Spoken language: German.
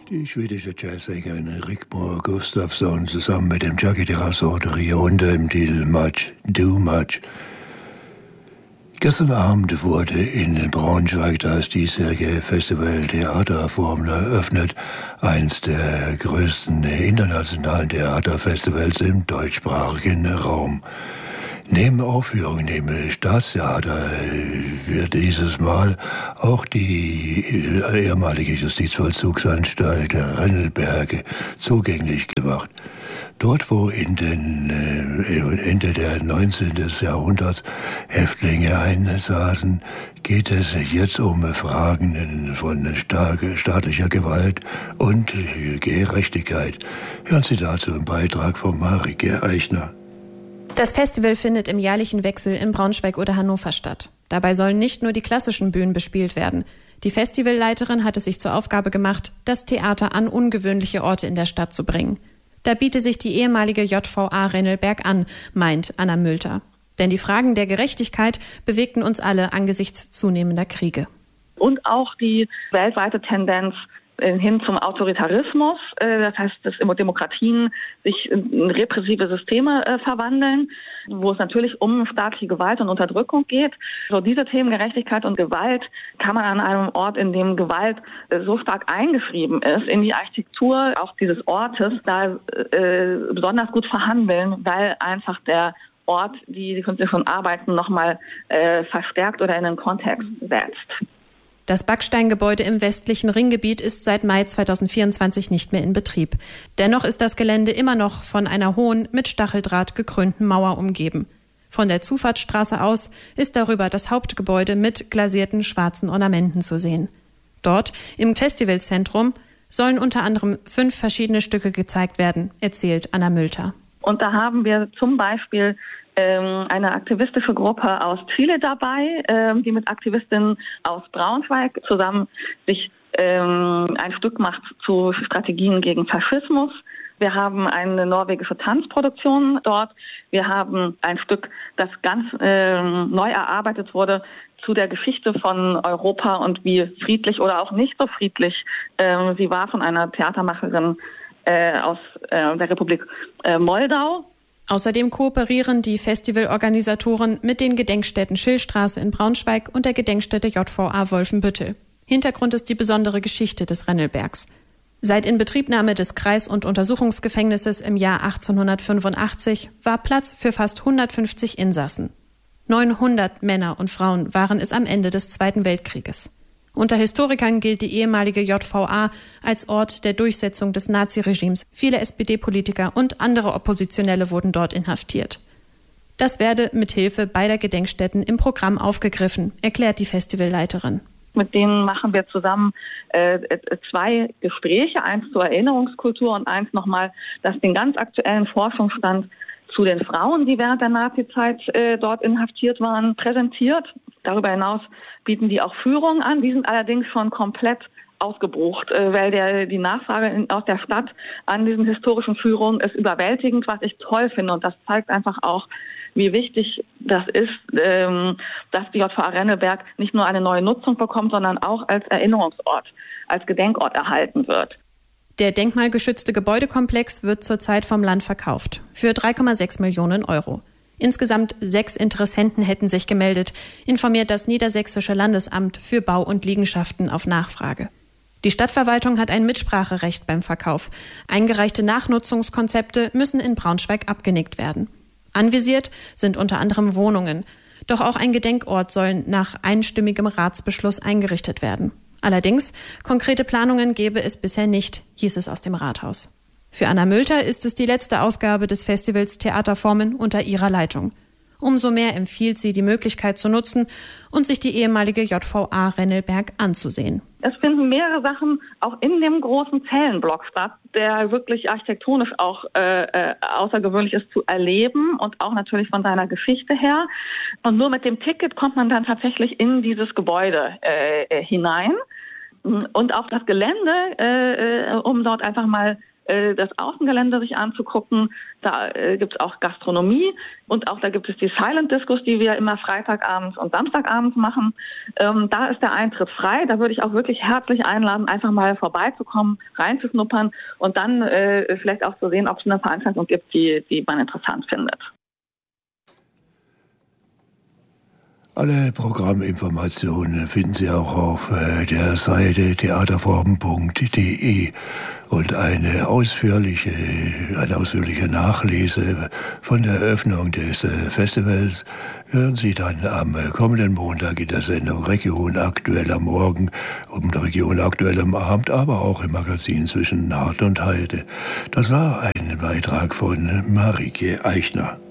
Die schwedische Jazzsängerin Rigmor Gustafsson zusammen mit dem Jackie de Rassorterie unter dem Titel Much, Do Much. Gestern Abend wurde in Braunschweig das diesjährige Festival Theaterformel eröffnet, eins der größten internationalen Theaterfestivals im deutschsprachigen Raum. Neben Aufführungen im Staatstheater wird dieses Mal auch die ehemalige Justizvollzugsanstalt Rennelberg zugänglich gemacht. Dort, wo Ende der 19. Jahrhunderts Häftlinge einsaßen, geht es jetzt um Fragen von staatlicher Gewalt und Gerechtigkeit. Hören Sie dazu einen Beitrag von Marike Eichner. Das Festival findet im jährlichen Wechsel in Braunschweig oder Hannover statt. Dabei sollen nicht nur die klassischen Bühnen bespielt werden. Die Festivalleiterin hat es sich zur Aufgabe gemacht, das Theater an ungewöhnliche Orte in der Stadt zu bringen. Da biete sich die ehemalige JVA Rennelberg an, meint Anna Mülter. Denn die Fragen der Gerechtigkeit bewegten uns alle angesichts zunehmender Kriege. Und auch die weltweite Tendenz hin zum Autoritarismus, das heißt, dass Demokratien sich in repressive Systeme verwandeln, wo es natürlich um staatliche Gewalt und Unterdrückung geht. So diese Themen Gerechtigkeit und Gewalt kann man an einem Ort, in dem Gewalt so stark eingeschrieben ist, in die Architektur auch dieses Ortes, da besonders gut verhandeln, weil einfach der Ort die künstlerischen Arbeiten nochmal verstärkt oder in den Kontext setzt. Das Backsteingebäude im westlichen Ringgebiet ist seit Mai 2024 nicht mehr in Betrieb. Dennoch ist das Gelände immer noch von einer hohen, mit Stacheldraht gekrönten Mauer umgeben. Von der Zufahrtsstraße aus ist darüber das Hauptgebäude mit glasierten schwarzen Ornamenten zu sehen. Dort, im Festivalzentrum, sollen unter anderem 5 verschiedene Stücke gezeigt werden, erzählt Anna Mülter. Und da haben wir zum Beispiel eine aktivistische Gruppe aus Chile dabei, die mit Aktivistinnen aus Braunschweig zusammen sich ein Stück macht zu Strategien gegen Faschismus. Wir haben eine norwegische Tanzproduktion dort. Wir haben ein Stück, das ganz neu erarbeitet wurde zu der Geschichte von Europa und wie friedlich oder auch nicht so friedlich sie war, von einer Theatermacherin aus der Republik Moldau. Außerdem kooperieren die Festivalorganisatoren mit den Gedenkstätten Schillstraße in Braunschweig und der Gedenkstätte JVA Wolfenbüttel. Hintergrund ist die besondere Geschichte des Rennelbergs. Seit Inbetriebnahme des Kreis- und Untersuchungsgefängnisses im Jahr 1885 war Platz für fast 150 Insassen. 900 Männer und Frauen waren es am Ende des Zweiten Weltkrieges. Unter Historikern gilt die ehemalige JVA als Ort der Durchsetzung des Naziregimes. Viele SPD-Politiker und andere Oppositionelle wurden dort inhaftiert. Das werde mit Hilfe beider Gedenkstätten im Programm aufgegriffen, erklärt die Festivalleiterin. Mit denen machen wir zusammen 2 Gespräche, eins zur Erinnerungskultur und eins nochmal, das den ganz aktuellen Forschungsstand zu den Frauen, die während der Nazizeit dort inhaftiert waren, präsentiert. Darüber hinaus bieten die auch Führungen an. Die sind allerdings schon komplett ausgebucht, weil die Nachfrage aus der Stadt an diesen historischen Führungen ist überwältigend, was ich toll finde. Und das zeigt einfach auch, wie wichtig das ist, dass die JVA Rennelberg nicht nur eine neue Nutzung bekommt, sondern auch als Erinnerungsort, als Gedenkort erhalten wird. Der denkmalgeschützte Gebäudekomplex wird zurzeit vom Land verkauft für 3,6 Millionen Euro. Insgesamt 6 Interessenten hätten sich gemeldet, informiert das Niedersächsische Landesamt für Bau und Liegenschaften auf Nachfrage. Die Stadtverwaltung hat ein Mitspracherecht beim Verkauf. Eingereichte Nachnutzungskonzepte müssen in Braunschweig abgenickt werden. Anvisiert sind unter anderem Wohnungen. Doch auch ein Gedenkort soll nach einstimmigem Ratsbeschluss eingerichtet werden. Allerdings, konkrete Planungen gebe es bisher nicht, hieß es aus dem Rathaus. Für Anna Mülter ist es die letzte Ausgabe des Festivals Theaterformen unter ihrer Leitung. Umso mehr empfiehlt sie, die Möglichkeit zu nutzen und sich die ehemalige JVA Rennelberg anzusehen. Es finden mehrere Sachen auch in dem großen Zellenblock statt, der wirklich architektonisch auch außergewöhnlich ist zu erleben und auch natürlich von seiner Geschichte her. Und nur mit dem Ticket kommt man dann tatsächlich in dieses Gebäude hinein und auf das Gelände, um dort einfach mal das Außengelände sich anzugucken. Da gibt es auch Gastronomie und auch da gibt es die Silent Discos, die wir immer Freitagabends und Samstagabends machen. Da ist der Eintritt frei. Da würde ich auch wirklich herzlich einladen, einfach mal vorbeizukommen, reinzuschnuppern und dann vielleicht auch zu sehen, ob es eine Veranstaltung gibt, die man interessant findet. Alle Programminformationen finden Sie auch auf der Seite theaterformen.de und eine ausführliche Nachlese von der Eröffnung des Festivals hören Sie dann am kommenden Montag in der Sendung Region Aktuell am Morgen und Region Aktuell am Abend, aber auch im Magazin Zwischen Naht und Heide. Das war ein Beitrag von Marike Eichner.